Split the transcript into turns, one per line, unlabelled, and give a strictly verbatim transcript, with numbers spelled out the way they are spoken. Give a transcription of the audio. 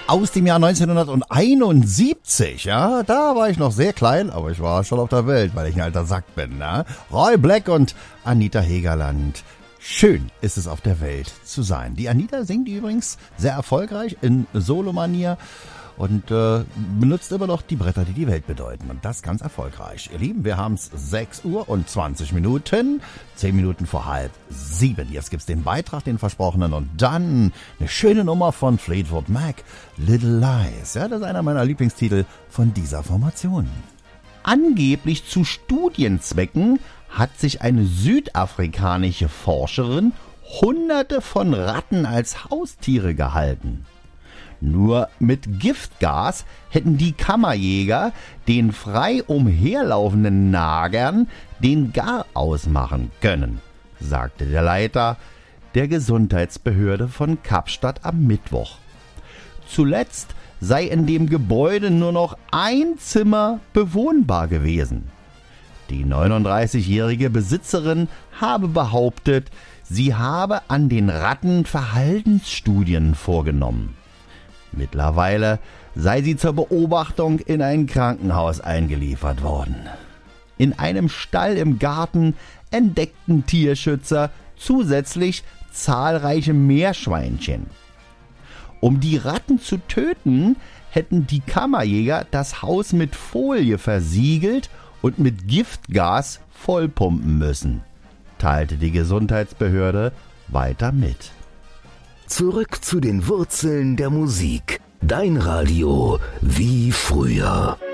aus dem Jahr neunzehnhunderteinundsiebzig. Ja, da war ich noch sehr klein, aber ich war schon auf der Welt, weil ich ein alter Sack bin. Ne? Roy Black und Anita Hegerland. Schön ist es auf der Welt zu sein. Die Anita singt übrigens sehr erfolgreich in Solomanier und äh, benutzt immer noch die Bretter, die die Welt bedeuten. Und das ganz erfolgreich. Ihr Lieben, wir haben es sechs Uhr und zwanzig Minuten. zehn Minuten vor halb sieben. Jetzt gibt's den Beitrag, den versprochenen. Und dann eine schöne Nummer von Fleetwood Mac. Little Lies. Ja, das ist einer meiner Lieblingstitel von dieser Formation. Angeblich zu Studienzwecken hat sich eine südafrikanische Forscherin Hunderte von Ratten als Haustiere gehalten. Nur mit Giftgas hätten die Kammerjäger den frei umherlaufenden Nagern den Garaus machen können, sagte der Leiter der Gesundheitsbehörde von Kapstadt am Mittwoch. Zuletzt sei in dem Gebäude nur noch ein Zimmer bewohnbar gewesen. Die neununddreißigjährige Besitzerin habe behauptet, sie habe an den Ratten Verhaltensstudien vorgenommen. Mittlerweile sei sie zur Beobachtung in ein Krankenhaus eingeliefert worden. In einem Stall im Garten entdeckten Tierschützer zusätzlich zahlreiche Meerschweinchen. Um die Ratten zu töten, hätten die Kammerjäger das Haus mit Folie versiegelt und mit Giftgas vollpumpen müssen, teilte die Gesundheitsbehörde weiter mit.
Zurück zu den Wurzeln der Musik. Dein Radio wie früher.